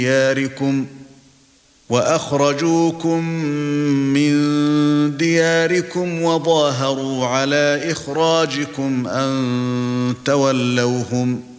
دياركم وأخرجوكم من دياركم وظاهروا على إخراجكم أن تولوهم